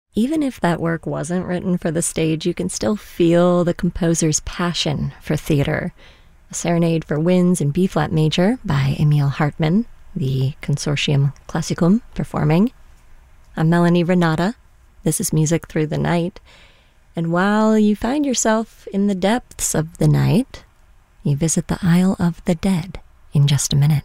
Even if that work wasn't written for the stage, you can still feel the composer's passion for theater. A Serenade for Winds in B-flat major by Emil Hartmann, the Consortium Classicum performing. I'm Melanie Renata. This is Music Through the Night. And while you find yourself in the depths of the night, you visit the Isle of the Dead in just a minute.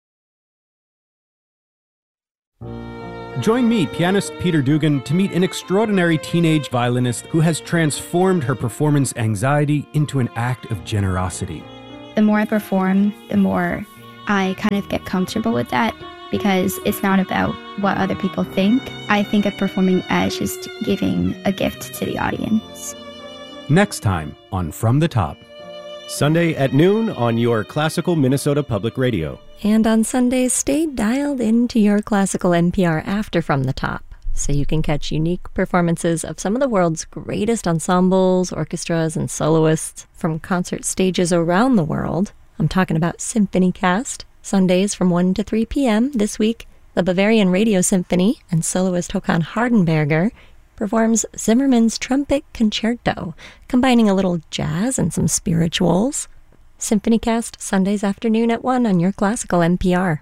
Join me, pianist Peter Dugan, to meet an extraordinary teenage violinist who has transformed her performance anxiety into an act of generosity. The more I perform, the more I kind of get comfortable with that, because it's not about what other people think. I think of performing as just giving a gift to the audience. Next time on From the Top. Sunday at noon on your Classical Minnesota Public Radio. And on Sundays, stay dialed into your classical NPR after From the Top, so you can catch unique performances of some of the world's greatest ensembles, orchestras, and soloists from concert stages around the world. I'm talking about SymphonyCast, Sundays from 1 to 3 p.m. This week, the Bavarian Radio Symphony and soloist Håkan Hardenberger performs Zimmermann's Trumpet Concerto, combining a little jazz and some spirituals. SymphonyCast, Sundays afternoon at 1 on your classical NPR.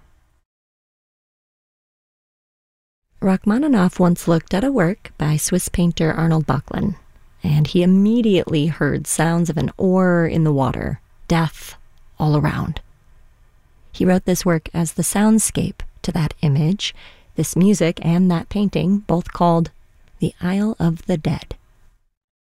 Rachmaninoff once looked at a work by Swiss painter Arnold Böcklin, and he immediately heard sounds of an oar in the water, death all around. He wrote this work as the soundscape to that image, this music and that painting, both called The Isle of the Dead.